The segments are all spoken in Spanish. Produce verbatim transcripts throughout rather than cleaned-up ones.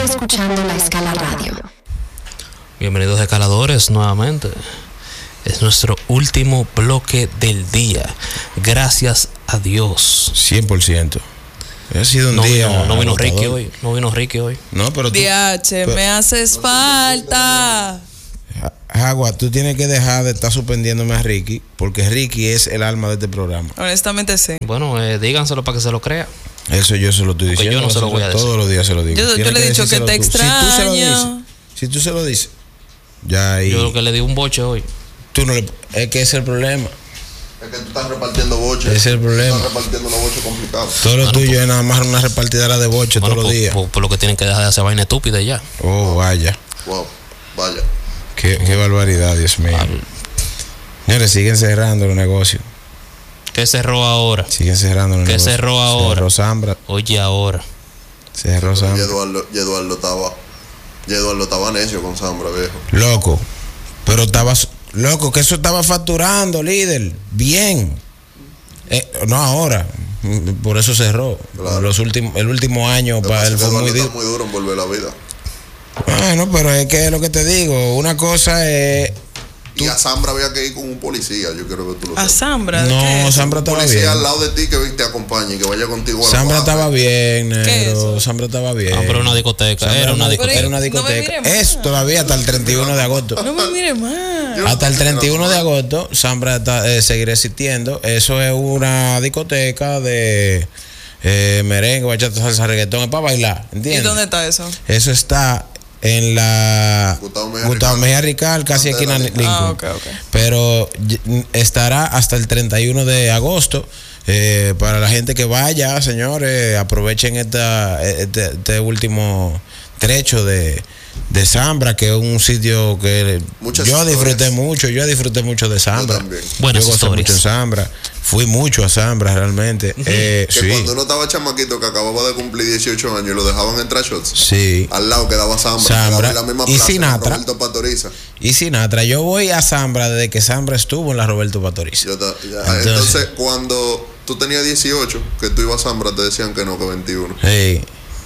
escuchando La Escala Radio. Bienvenidos escaladores nuevamente. Es nuestro último bloque del día. Gracias a Dios. cien por ciento. Ha sido un no, día. No, no vino agotador. Ricky hoy. No vino Ricky hoy. No, pero tú, D H, pero, me haces falta. Agua, tú tienes que dejar de estar suspendiéndome a Ricky, porque Ricky es el alma de este programa. Honestamente sí. Bueno, eh, díganselo para que se lo crea. Eso yo se lo estoy Porque diciendo. yo no se lo voy a decir. Todos los días se lo digo. Yo, yo le he dicho que te extraño. Si tú se lo dices, si tú se lo dices, ya ahí. Yo lo que le di un boche hoy. Tú no le, es que ese es el problema. Es que tú estás repartiendo boches. Ese es el problema. Estás repartiendo los boches complicados. Todo lo Bueno, tuyo pues, es nada más una repartidera de boche bueno, todos los por, días. por, por lo que tienen que dejar de hacer vaina estúpida y ya. Oh, vaya. Wow, vaya. Qué, qué barbaridad, Dios mío. Ah, Señores, siguen cerrando los negocios. ¿Qué cerró ahora? Siguen cerrando los ¿Qué negocios. cerró ahora? Cerró Zambra. Oye, ahora. Cerró Y Zambra. Eduardo, y Eduardo estaba. Y Eduardo estaba necio con Zambra, viejo. Loco. Pero estaba. Loco, que eso estaba facturando, líder. Bien. Eh, no ahora. Por eso cerró. Claro. Los últimos, el último año para él fue muy, está di- muy duro en volver a la vida. Bueno, pero es que es lo que te digo. Una cosa es. Y a Zambra había que ir con un policía, yo quiero que tú lo ¿A sepas. Zambra? ¿De No, qué es? Zambra Un estaba policía bien. al lado de ti que te acompañe y que vaya contigo a la Zambra baja. estaba bien, ¿Qué es negro. eso? Zambra estaba bien. Ah, pero una discoteca. Zambra Era una Era discoteca. una No me discoteca. mire Es más. todavía hasta el treinta y uno de agosto. No me mire más. Yo- Hasta el treinta y uno de agosto, Zambra está, eh, seguirá existiendo. Eso es una discoteca de eh, merengue, bachata, salsa, reggaetón. Es para bailar, ¿Y ¿entiendes? dónde está eso? Eso está en la Gustavo Mejía Gustavo Rical. Mejía Rical, casi Antes aquí en de la Lincoln. Ah, ok, ok. Pero y- estará hasta el treinta y uno de agosto. Eh, para la gente que vaya, señores, aprovechen esta, este, este último trecho de, de Zambra, que es un sitio que Muchas yo disfruté historias. mucho, yo disfruté mucho de Zambra. Yo también. Buenas yo gocé historias. mucho en Zambra, fui mucho a Zambra realmente. Eh, Que sí, cuando uno estaba chamaquito que acababa de cumplir dieciocho años y lo dejaban entrar shots. sí. Al lado quedaba Zambra. Zambra. quedaba en la misma Y plaza, Sinatra. Roberto Pastoriza. Y Sinatra, yo voy a Zambra desde que Zambra estuvo en la Roberto Pastoriza. Yo ta- ya- Entonces- entonces, cuando tú tenías dieciocho, que tú ibas a Zambra, te decían que no, que veintiuno. Sí,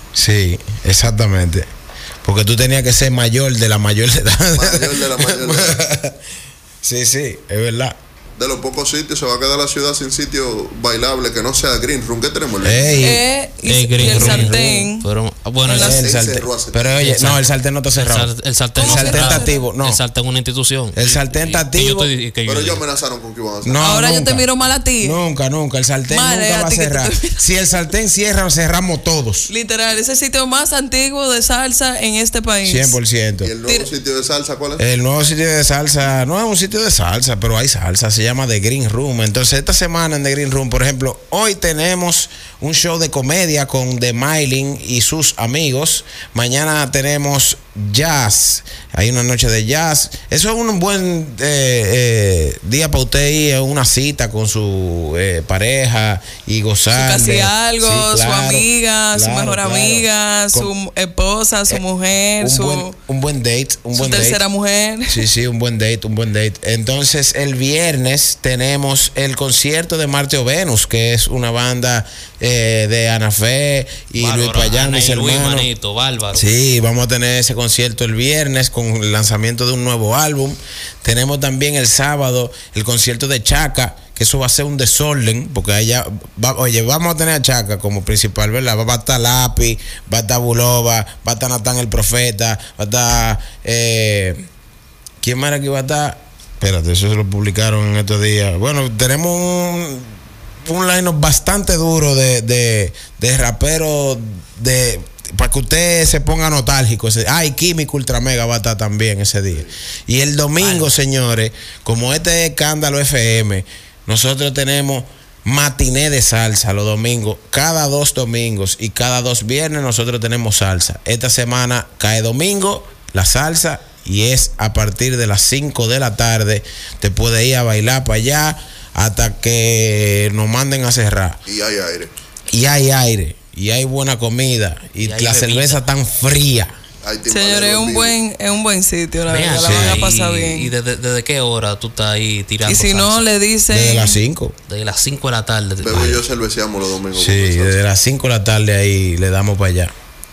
sí, exactamente. Porque tú tenías que ser mayor de la mayor de edad. Mayor de la mayor de edad. Sí, sí, es verdad. De los pocos sitios se va a quedar la ciudad sin sitio bailable que no sea Green Room. ¿Qué tenemos? Ey, Eh, y, Eh, y Green el Room. sartén. Pero, bueno, En el, la- el Sí, sartén. cerró hace Pero oye, El no, sal- el sartén no está el, cerrado. sal- el sartén ¿Cómo no El que sartén no? está activo, no. El sartén es una institución. El sartén está Que yo activo. estoy- que yo Pero ellos digo. amenazaron con que iban a hacer. No, Ahora yo nunca. te miro mal a ti. Nunca, nunca. El sartén Madre, nunca a va a ti que te cerrar. estoy mirando. Si el sartén cierra, cerramos todos. Literal, ese sitio más antiguo de salsa en este país. cien por ciento. ¿Y el nuevo Tira- sitio de salsa cuál es? El nuevo sitio de salsa, no es un sitio de salsa, pero hay salsa, se llama The Green Room. Entonces, esta semana en The Green Room, por ejemplo, hoy tenemos un show de comedia con The Mylin y sus amigos. Mañana tenemos jazz, hay una noche de jazz. Eso es un buen eh, eh, día para usted ir a una cita con su eh, pareja y gozar. Casi de- algo, Sí, su claro, amiga, su claro, mejor claro. amiga, Con- su esposa, su eh, mujer, un su, buen, un buen date, un su buen tercera date. mujer. Sí, sí, un buen date, un buen date. Entonces, el viernes tenemos el concierto de Marte o Venus, que es una banda eh, de Ana Fe y Bárbaro, Luis Payán, Ana mis y Luis, hermanos. manito, bárbaro. Sí, vamos a tener ese concierto el viernes con el lanzamiento de un nuevo álbum. Tenemos también el sábado el concierto de Chaca, que eso va a ser un desorden, porque allá, va, oye, vamos a tener a Chaca como principal, ¿verdad? Va, va a estar Lápiz, va a estar Bulova, va a estar Natán el Profeta, va a estar... Eh, ¿quién más era que va a estar? Espérate, eso se lo publicaron en estos días. Bueno, tenemos un, un line-up bastante duro de, de, de raperos de... Para que usted se ponga nostálgico. Ese, ay, Químico Ultra Mega va a estar también ese día. Y el domingo, Ay. señores, como este es Escándalo F M, nosotros tenemos matiné de salsa los domingos. Cada dos domingos y cada dos viernes nosotros tenemos salsa. Esta semana cae domingo, la salsa, y es a partir de las cinco de la tarde. Te puedes ir a bailar para allá hasta que nos manden a cerrar. Y hay aire. Y hay aire, y hay buena comida, y, Y hay la bebida. cerveza tan fría. Hay timbalero Señores, es en un vivo. buen, es un buen sitio, la Vean, verdad, sí. la van a y- pasar bien. ¿Y desde, desde qué hora tú estás ahí tirando Y si no, salsa? le dicen. Desde las cinco. Desde las cinco de la tarde. Bebo y yo cerveceamos los domingos. Sí, con nosotros. desde las cinco de la tarde ahí le damos para allá.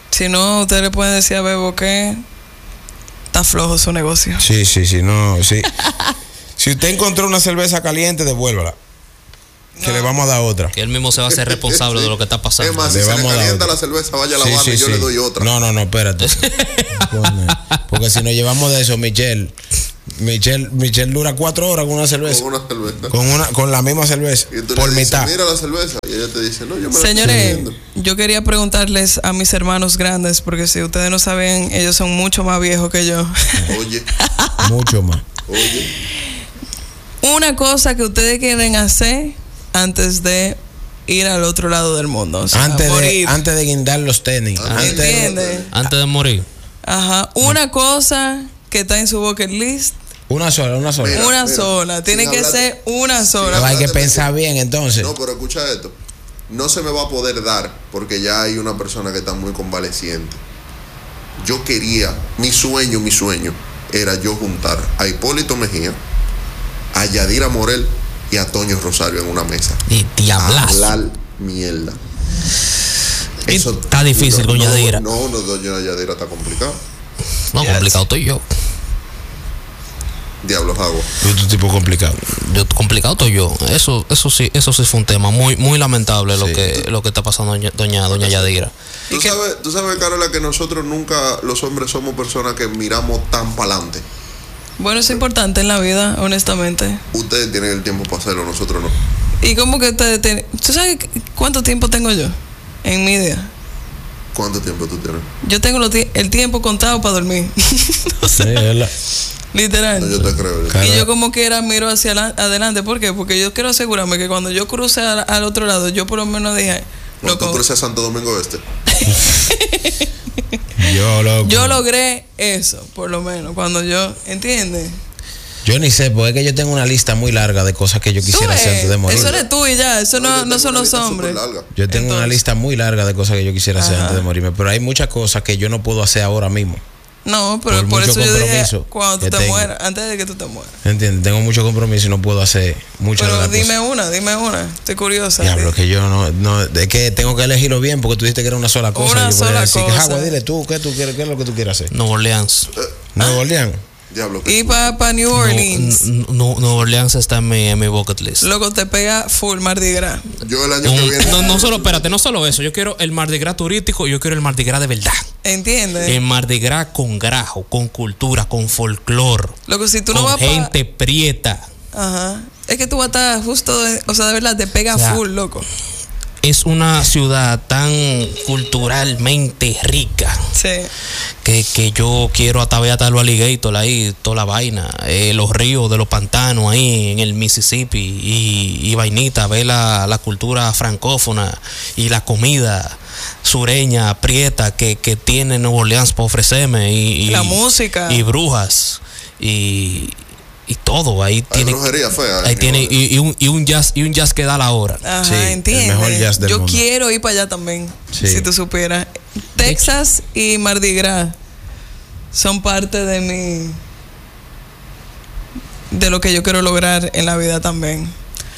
Si no, ustedes le pueden decir a Bebo que está flojo su negocio. Sí, sí, sí, no, sí. Si usted encontró una cerveza caliente, devuélvala. Que No. le vamos a dar otra. Que él mismo se va a hacer responsable de lo que está pasando. Es más, si Le se le vamos a dar calienta otra. la cerveza, vaya a la Sí, barra sí, y yo sí. le doy otra. No, no, no, espérate. Coño, porque si nos llevamos de eso, Michelle, Michelle, Michelle dura cuatro horas con una cerveza. Con una cerveza. Con una, con la misma cerveza. Y tú Por le dices, mitad. mira la cerveza. Y ella te dice, no, yo me la Señores, estoy bebiendo. yo quería preguntarles a mis hermanos grandes, porque si ustedes no saben, ellos son mucho más viejos que yo. Oye, Mucho más. oye. Una cosa que ustedes quieren hacer antes de ir al otro lado del mundo. O sea, Antes de, morir. antes de guindar los tenis. Ah, Antes de, ¿Entiendes? Antes de morir. Ajá. Una cosa que está en su bucket list. una sola, una sola. Mira, una mira, sola. Tiene sin que hablar- ser una sin sola. Pero hay que hablar de pensar mentira. bien entonces. No, pero escucha esto. No se me va a poder dar porque ya hay una persona que está muy convaleciente. Yo quería, mi sueño, mi sueño, era yo juntar a Hipólito Mejía, a Yadira Morel y a Toño Rosario en una mesa. Y A diablazo. hablar mierda. Y está difícil no, con no, Yadira. No, no, doña Yadira está complicado. No, complicado estoy yo. Diablos agua. Otro tipo complicado. Yo complicado estoy yo. Eso, eso sí, eso sí fue un tema muy, muy lamentable lo Sí. que, lo que está pasando doña, doña, doña Yadira. Tú sabes, tú sabes, Carola, que nosotros nunca, los hombres, somos personas que miramos tan para adelante. Bueno, es importante en la vida, honestamente. Ustedes tienen el tiempo para hacerlo, nosotros no. ¿Y cómo que ustedes tienen? ¿Tú sabes cuánto tiempo tengo yo en mi día? ¿Cuánto tiempo tú tienes? Yo tengo lo ti- el tiempo contado para dormir. O sea, Sí, es verdad. literal. No, yo te creo. Claro. Y yo como quiera miro hacia la- adelante. ¿Por qué? Porque yo quiero asegurarme que cuando yo cruce al, al otro lado, yo por lo menos dije, Cuando tú loco, cruces a Santo Domingo Este. Yo, loco. yo logré eso, por lo menos. Cuando yo, ¿entiendes? Yo ni sé, porque es que yo tengo una lista muy larga de cosas que yo Tú quisiera hacer ves, antes de morir. eso eres tú y ya. Eso no, yo no, tengo son una los lista hombres. superlarga. Yo tengo una Entonces- lista muy larga de cosas que yo quisiera hacer Ajá. antes de morirme, pero hay muchas cosas que yo no puedo hacer ahora mismo. No, pero Por por, mucho eso yo dije, compromiso cuando tú que te tengo. mueras, antes de que tú te mueras. ¿Entiendes? Tengo mucho compromiso y no puedo hacer muchas de Pero las dime cosas. una, dime una. Estoy curiosa. Diablo, Di- que yo no, no, es que tengo que elegirlo bien porque tú dijiste que era una sola cosa. Una yo podría sola decir, cosa. Jagua, dile tú, ¿qué tú quieres, qué es lo que tú quieres hacer? Nueva Orleans. Nuevo Orleans. Diablo. que Y tú- para New Orleans, No, no, Nueva Orleans está en mi, en mi bucket list. loco, te pega full Mardi Gras. Yo el año que Un- viene. no, no solo, espérate, no solo eso. Yo quiero el Mardi Gras turístico, yo quiero el Mardi Gras de verdad. ¿Entiendes? El Mardi Gras con grajo, con cultura, con folclor, Loco, si tú con no vas gente prieta. pa... Ajá. Es que tú vas a estar justo, de- o sea, de verdad, te pega O sea, full, loco. Es una ciudad tan culturalmente rica Sí. que, que yo quiero hasta ver hasta los alligators ahí, toda la vaina, eh, los ríos de los pantanos ahí en el Mississippi y, y vainita, ver la, la cultura francófona y la comida sureña, prieta que, que tiene Nueva Orleans para ofrecerme y, y La música. y brujas y, y todo ahí Hay tiene brujería fea. ahí en tiene New Orleans. y, y un, y un jazz y un jazz que da la hora. Ajá, Sí, el ¿entiendes? mejor jazz del Yo mundo. quiero ir para allá también, Sí. si tú supieras. Texas y Mardi Gras son parte de mi... de lo que yo quiero lograr en la vida también.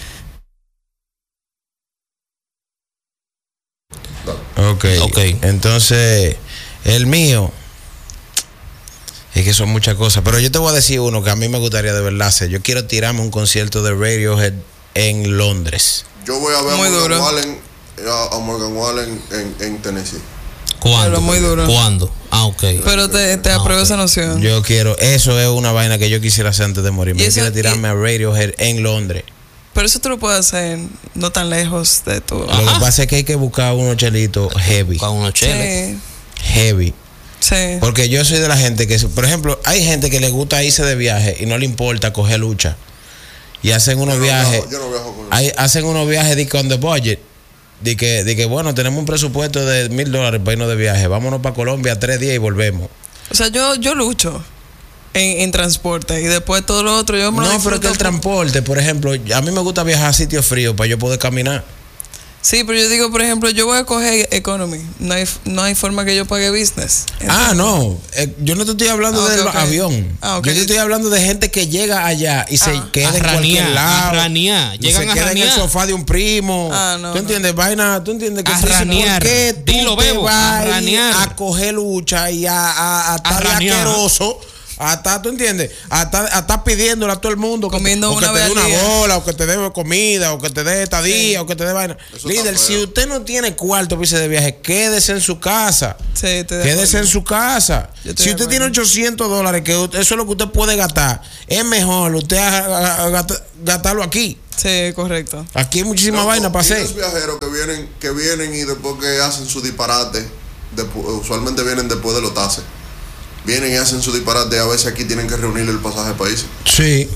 Ok. Ok. Entonces, el mío. Es que son muchas cosas. Pero yo te voy a decir uno que a mí me gustaría de verdad hacer. Yo quiero tirarme un concierto de Radiohead en Londres. Yo voy a ver a Muy Morgan duro. Wallen, a, a Morgan Wallen en, en Tennessee. ¿Cuándo? Pero muy duro. ¿Cuándo? Ah, ok. Pero te, te Ah, apruebo ok. esa noción. Yo quiero, eso es una vaina que yo quisiera hacer antes de morirme. Y Yo eso- quiero tirarme a Radiohead en Londres. Pero eso tú lo puedes hacer no tan lejos de tu... Lo que pasa es que hay que buscar unos chelitos heavy. Con unos cheles. Sí, Heavy. sí. Porque yo soy de la gente que, por ejemplo, hay gente que le gusta irse de viaje y no le importa coger lucha. Y hacen unos Yo no viajes. viajo- yo no viajo con hay- hacen unos viajes de que on the budget. De que, de que bueno, tenemos un presupuesto de mil dólares para irnos de viaje. Vámonos para Colombia tres días y volvemos. O sea, yo, yo lucho en, en transporte y después todo lo otro yo me lo No, pero es que disfruto el transporte, por ejemplo, a mí me gusta viajar a sitios fríos para yo poder caminar. Sí, pero yo digo, por ejemplo, yo voy a coger economy. No hay, no hay forma que yo pague business. Ah, no. Eh, yo no te estoy hablando Ah, del ok, ok. avión. Ah, ok. Yo te estoy hablando de gente que llega allá y se Ah. queda A en ranear, cualquier lado. a ranear. y Llegan se a queda en el ranear. sofá de un primo. Ah, no, ¿Tú entiendes? Vaina, ¿tú entiendes? Que A tú dices, ranear. ¿por qué tú Dilo, te Bebo, vas a a ir ranear. a coger lucha y a, a, a estar de ranear. asqueroso? A estar, ¿tú entiendes? A estar, a estar pidiéndole a todo el mundo que, Comiendo te, o que una te dé vez al una día. bola, o que te dé comida, o que te dé estadía, Sí. o que te dé vaina. Eso Líder, está si feo. usted no tiene cuarto para irse de viaje, quédese en su casa. Sí, estoy de Quédese acuerdo. en su casa. Yo estoy Si de usted tiene acuerdo. ochocientos dólares, que usted- eso es lo que usted puede gastar, es mejor usted a- a- a gata- gastarlo aquí. Sí, correcto. Aquí hay muchísima Loco, vaina para y hacer. los viajeros que vienen, que vienen y después que hacen su disparate, despu- usualmente vienen después de los tases. Vienen y hacen su disparate y a veces aquí tienen que reunirle el pasaje para irse. Sí.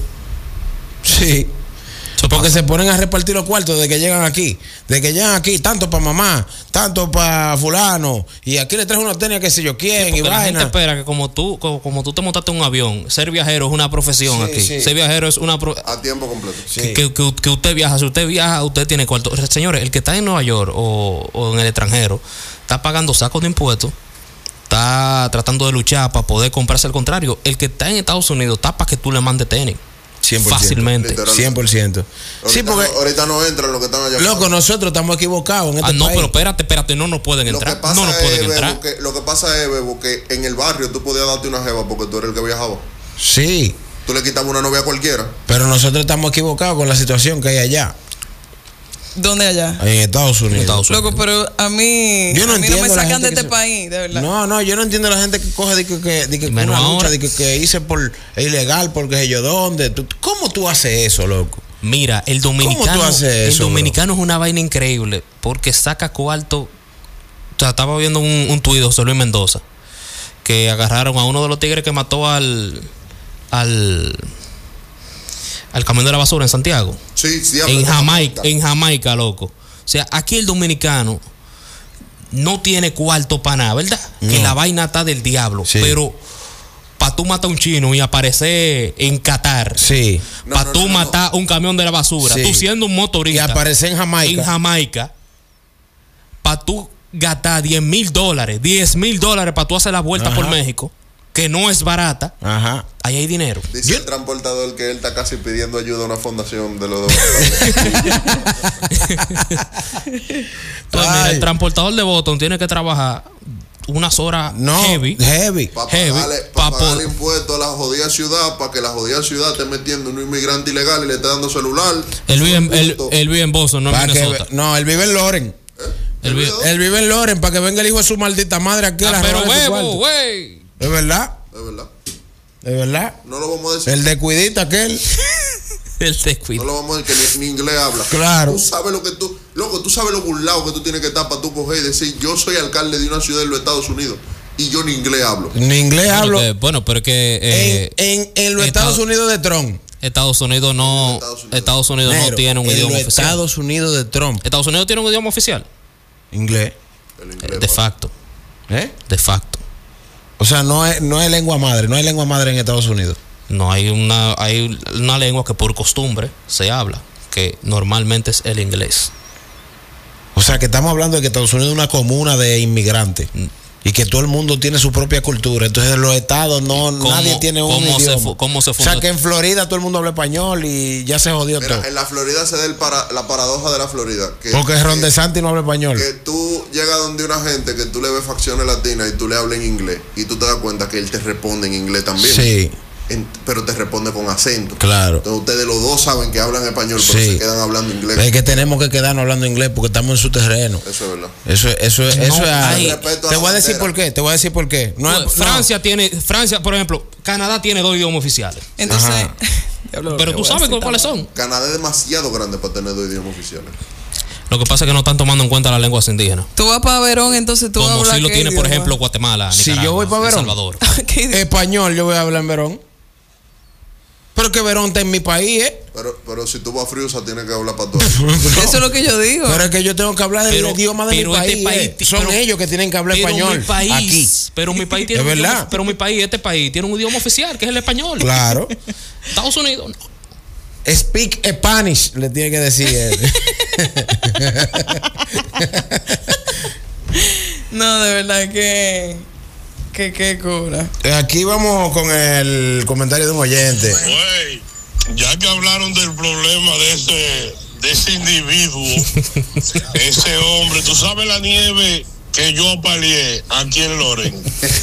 Sí. Eso Porque pasa. se ponen a repartir los cuartos de que llegan aquí. De que llegan aquí, tanto para mamá, tanto para fulano. Y aquí le traes una tenis que sé yo quién y Porque la gente vaina. espera que como tú, como, como tú te montaste en un avión, ser viajero es una profesión Sí, aquí. sí. Ser viajero es una pro- A tiempo completo. Sí. que, que- que- que usted viaja, si usted viaja, usted tiene cuarto. Señores, el que está en Nueva York o, o en el extranjero está pagando sacos de impuestos, está tratando de luchar para poder comprarse al contrario. El que está en Estados Unidos está para que tú le mandes tenis. cien por ciento. Fácilmente. Literal. cien por ciento. Sí, Ahorita, porque, no, ahorita no entran los que están allá. loco, afuera. nosotros estamos equivocados en este Ah, no, país. pero espérate, espérate, no nos pueden Lo que entrar. pasa No nos es, pueden Bebo, entrar. que, lo que pasa es, Bebo, que en el barrio tú podías darte una jeva porque tú eres el que viajaba. Sí, Tú le quitabas una novia a cualquiera. pero nosotros estamos equivocados con la situación que hay allá, ¿Dónde allá? en Estados Unidos. En Estados Unidos. Loco, pero a mí, Yo no a mí no me entiendo la sacan gente de que este se- país, de verdad. No, no, yo no entiendo la gente que coge de que, que, de que Menos una lucha, ahora. de que, que hice por ilegal, porque sé yo dónde. Tú- ¿Cómo tú haces eso, loco? Mira, el ¿Cómo dominicano, tú haces el eso, dominicano es una vaina increíble porque saca cuarto. O sea, estaba viendo un, un tuit de José Luis Mendoza que agarraron a uno de los tigres que mató al al al camión de la basura en Santiago, Sí, sí. en Jamaica, en Jamaica, loco. O sea, aquí el dominicano no tiene cuarto para nada, ¿verdad? Que No. la vaina está del diablo, Sí. pero para tú matar a un chino y aparecer en Qatar. Sí. No, para no, tú no, no. matar un camión de la basura, Sí. tú siendo un Y motorista aparece en Jamaica. en Jamaica, para tú gastar diez mil dólares, diez mil dólares para tú hacer la vuelta Ajá. por México, que no es barata, Ajá. ahí hay dinero. Dice Yo- el transportador que él está casi pidiendo ayuda a una fundación de los dos. Pues mira, Ay. el transportador de Boston tiene que trabajar unas horas No, heavy. heavy. Para Heavy, pagarle, pa' pa pagarle po- impuestos a la jodida ciudad, para que la jodida ciudad esté metiendo un inmigrante ilegal y le esté dando celular. Él vive, en, él, Punto. él vive en Boston, no en Pa' que Minnesota. ve- no, él vive en Loren. Él vive- Él vive en Loren para que venga el hijo de su maldita madre aquí a Ah, la pero robarle su huevo, cuarto. güey. ¿Es verdad? Es verdad. ¿Es verdad? No lo vamos a decir. El descuidito aquel. El No descuido. lo vamos a decir que ni, ni inglés habla. Claro. Tú sabes lo que tú, loco, tú sabes lo burlado que tú tienes que estar para tú coger y decir, yo soy alcalde de una ciudad en los Estados Unidos y yo ni inglés hablo. Ni inglés Bueno, hablo. que- bueno, pero es que eh, en, en, en los Estados- Estados Unidos de Trump. Estados Unidos no Estados Unidos. Estados Unidos no Negro, tiene un en idioma los oficial. Estados Unidos de Trump. Estados Unidos tiene un idioma oficial. Inglés. El Eh, inglés, De pa. facto, ¿Eh? de facto. O sea, no es, no es lengua madre. No hay lengua madre en Estados Unidos. No hay una hay una lengua que por costumbre se habla, que normalmente es el inglés. O sea, que estamos hablando de que Estados Unidos es una comuna de inmigrantes. Y que todo el mundo tiene su propia cultura. Entonces, los estados no, ¿Cómo- nadie tiene un cómo se idioma. fu- cómo se o sea, fundó? que en Florida todo el mundo habla español y ya se jodió todo. Mira, en la Florida se da el para, la paradoja de la Florida. Que, Porque Ron que- DeSantis no habla español. que tú llegas donde una gente que tú le ves facciones latinas y tú le hablas en inglés y tú te das cuenta que él te responde en inglés también. Sí, En- pero te responde con acento. claro. Entonces ustedes los dos saben que hablan español, pero Sí. se quedan hablando inglés. Es que tenemos que quedarnos hablando inglés porque estamos en su terreno. Eso es verdad. Eso, eso, eso No es hay- algo. Respeto a Te la voy a decir bandera. por qué. Te voy a decir por qué. No es- Pues, no. Francia tiene Francia, por ejemplo, Canadá tiene dos idiomas oficiales. Entonces, Ajá. diablo, Pero que tú voy a sabes citar. cuáles son. Canadá es demasiado grande para tener dos idiomas oficiales. Lo que pasa es que no están tomando en cuenta las lenguas indígenas. Tú vas para Verón, entonces tú vas a Como hablar si lo qué tiene, por idioma? ejemplo, Guatemala, Si Nicaragua, yo voy pa' El Verón. Salvador. ¿Qué idioma? Español yo voy a hablar en Verón. Pero que Verón está en mi país, ¿eh? Pero, pero si tú vas a Friusa, tienes que hablar para todo. Eso es lo que yo digo. Pero es que yo tengo que hablar del Pero- idioma de mi pero este país. país ¿eh? ti- Son pero- ellos que tienen que hablar Pero español mi país, aquí. pero mi país tiene Es un idioma- verdad. pero mi país, este país tiene un idioma oficial, que es el español. Claro. Estados Unidos no. Speak Spanish, le tiene que decir él. No, de verdad que. Que qué cura. Aquí vamos con el comentario de un oyente. Güey, ya que hablaron del problema de ese, de ese individuo, ese hombre, tú sabes la nieve que yo apaleé aquí en Loren.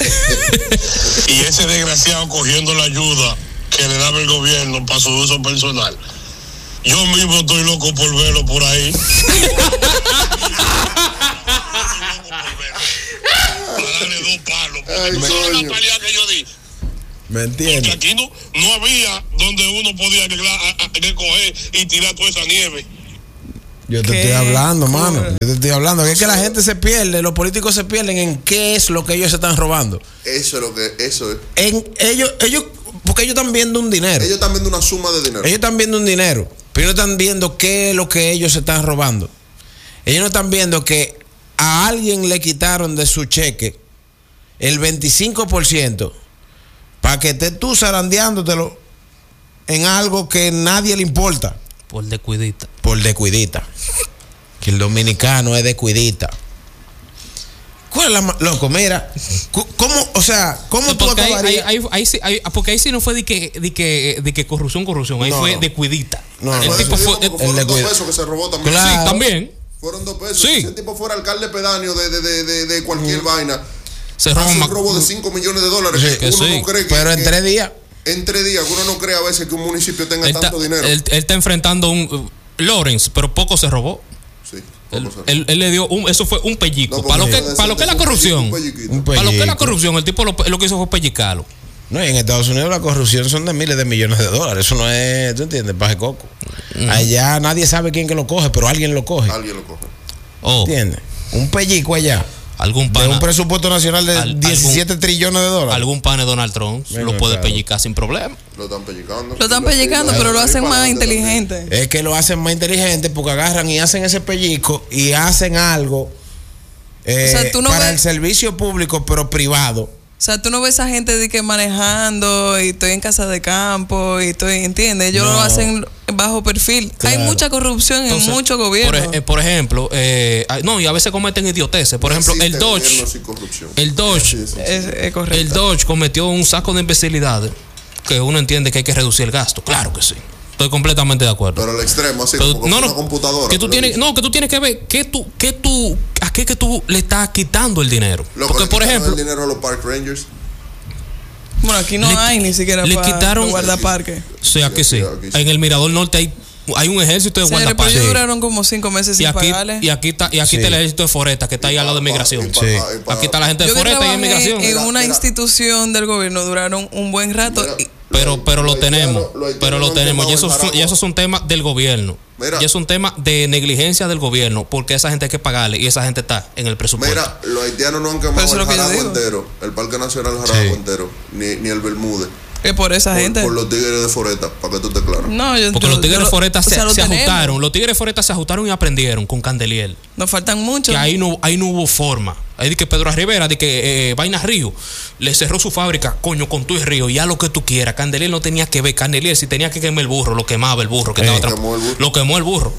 Y ese desgraciado cogiendo la ayuda que le daba el gobierno para su uso personal. Yo mismo estoy loco por verlo por ahí. Para darle dos palos. Ay, ¿Tú sabes coño. la pelea que yo di? ¿Me Porque entiendes? aquí no, no había donde uno podía arreglar, a, a, que coger y tirar toda esa nieve. Yo te ¿Qué? estoy hablando, Cura. mano. Yo te estoy hablando. Que es que la gente se pierde, los políticos se pierden en qué es lo que ellos se están robando. Eso es lo que, eso es. En ellos, ellos, porque ellos están viendo un dinero. Ellos están viendo una suma de dinero. Ellos están viendo un dinero, pero ellos están viendo qué es lo que ellos se están robando. Ellos no están viendo que a alguien le quitaron de su cheque el veinticinco por ciento para que estés tú zarandeándotelo en algo que nadie le importa. Por descuidita. Por descuidita. Que el dominicano es descuidita. ¿Cuál es la ma- loco? Mira, cu- ¿cómo, o sea, cómo tú Porque ahí, ahí, acabarías? ahí, ahí sí- ahí- porque ahí sí no fue de que, de que, de que corrupción, corrupción. Ahí No, fue no. de cuidita. No, no, el no. tipo Ese fue. tipo, eh, porque fueron el de dos cuida- pesos que se robó también. Claro. Sí, también. Fueron dos pesos. Sí. Si ese tipo fuera alcalde pedáneo de, de, de, de, de cualquier vaina, Se hace roban un más. robo de cinco millones de dólares. Sí, que que uno sí. no cree que, Pero en que- tres días. en tres días, uno no cree a veces que un municipio tenga Él, está, tanto dinero. él- él está enfrentando un uh, Lawrence, pero poco se robó. sí, Él, vamos a ver. él- él le dio un, eso fue un pellico. No, para lo porque que, eso para lo que es la es un corrupción. pelliquito, Un un Para lo que es la pellico. corrupción, el tipo lo, lo que hizo fue pellicarlo. No, y en Estados Unidos la corrupción son de miles de millones de dólares. Eso no es, ¿tú entiendes? Paje coco. Allá nadie sabe quién que lo coge, pero alguien lo coge. Alguien lo coge. Oh, ¿Entiendes? Un pellico allá. algún De pana, un presupuesto nacional de Al- diecisiete trillones de dólares. algún pana de Donald Trump Venga, lo puede claro. pellicar sin problema. Lo están pellicando. Lo están Y pellicando, y pero lo y hacen para más adelante inteligente. Es que lo hacen más inteligente porque agarran y hacen ese pellico y hacen algo eh, O sea, tú no para ves- el servicio público, pero privado. O sea, tú no ves a gente de que manejando y estoy en casa de campo y estoy, ¿entiendes? Ellos No. lo hacen bajo perfil. Claro. Hay mucha corrupción Entonces, en muchos Por, gobiernos. ej- eh, por ejemplo, eh, ay, no, y a veces cometen idioteces. Por No ejemplo, el existe Dodge, gobierno sin corrupción. el Dodge, Sí, sí, sí. es, es correcto. el Dodge cometió un saco de imbecilidades que uno entiende que hay que reducir el gasto. Claro que sí. Estoy completamente de acuerdo. Pero al extremo, así Pero como que no, fue no, una computadora. que tú pero tienes, dice, no, que tú tienes que ver que tú, que tú, a qué que tú le estás quitando el dinero. loco, Porque le por quitaron ejemplo, el dinero a los Park Rangers. Bueno, aquí no le- hay ni siquiera le para quitaron- guardaparques. sí, aquí sí. Sí, aquí sí. En el Mirador Norte hay, hay un ejército de Señores, pero guardaparques. ellos duraron como cinco meses Y sin aquí, pagarle. y aquí está, y aquí Sí. está el ejército de Foresta que está ahí al lado de Y pa- migración. y pa- Sí. y pa- Aquí está la gente de Yo que Foresta y trabajé inmigración. en Mira, una mira. institución del gobierno, duraron un buen rato. Mira, y- Pero, pero lo los tenemos, haitianos- los haitianos pero lo han tenemos. Y quemado esos, el son- y esos son temas del gobierno. Mira. Y es un tema de negligencia del gobierno, porque esa gente hay que pagarle y esa gente está en el presupuesto. Mira, los haitianos no han Pero quemado eso es el lo que yo Jaragua digo. entero, el Parque Nacional Jaragua Sí. entero, ni, ni el Bermúdez. que por esa Por, gente. por los tigres de Foresta, para que tú te claro. No, yo Porque yo- los tigres yo lo- Foresta o se, sea, lo se tenemos. ajustaron. Los tigres Foresta se ajustaron y aprendieron con Candeliel. Nos faltan muchos. Que ahí no, ahí no hubo forma. Ahí de que Pedro Rivera, de que eh, Vainas Río, le cerró su fábrica, coño, con tu y Río, ya lo que tú quieras. Candeliel no tenía que ver. Candeliel, si tenía que quemar el burro, lo quemaba el burro que Eh, estaba atrás. quemó el burro. Lo quemó el burro.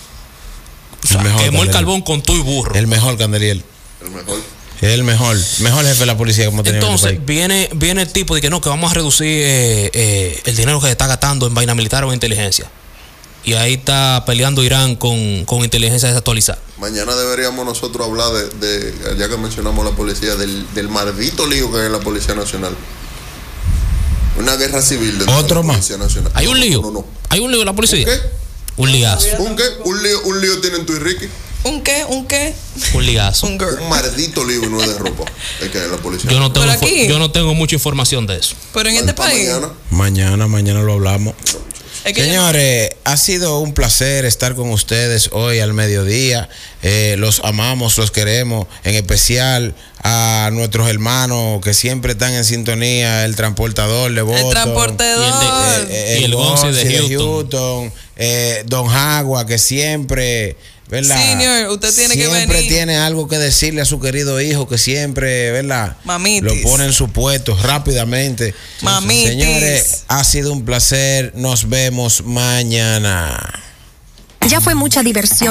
O sea, El mejor quemó el Candeliel. carbón con tu y burro. El mejor Candeliel. El mejor. El mejor. Mejor jefe de la policía que hemos tenido en Entonces este país. viene, viene el tipo de que no, que vamos a reducir eh, eh, el dinero que se está gastando en vaina militar o en inteligencia. Y ahí está peleando Irán con, con inteligencia desactualizada. Mañana deberíamos nosotros hablar de, de ya que mencionamos la policía, del, del maldito lío que es la Policía Nacional. Una guerra civil dentro ¿Otro de la más? Policía Nacional. ¿Hay un No, lío? No, no. ¿Hay un lío en la ¿Un policía? qué? Un liazo. ¿Un qué? Un lío, un lío tienen tú y Ricky. ¿Un qué? ¿Un qué? Un liazo. Un girl. Un maldito lío y no es de ropa. Es que es la policía. Yo no tengo, Pero info- aquí- yo no tengo mucha información de eso. Pero en Para- este para país. mañana. Mañana, mañana lo hablamos. Es que Señores, ha sido un placer estar con ustedes hoy al mediodía. Eh, los amamos, los queremos, en especial a nuestros hermanos que siempre están en sintonía, el transportador de Boston, el transportador. Eh, Y el Gonzi de Houston. Houston, eh, Don Jagua, que siempre, ¿verdad? Señor, usted tiene que siempre venir. tiene algo que decirle a su querido hijo, que siempre, ¿verdad? Mamitis. Lo pone en su puesto rápidamente. Mamitis. Señores, ha sido un placer. Nos vemos mañana. Ya fue mucha diversión.